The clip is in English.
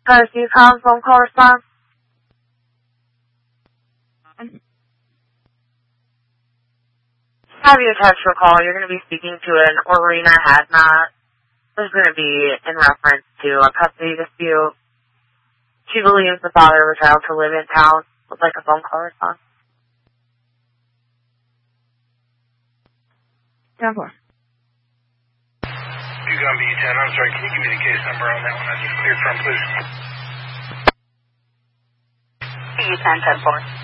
Percy Collins phone call response. Have you attached to a call? You're going to be speaking to an Orina Hazmat. This is going to be in reference to a custody dispute. She believes the father of her child to live in town. Would like a phone call response. 10-4. Bugon B10, I'm sorry, can you give me the case number on that one I just cleared from, please? B10, 10-4.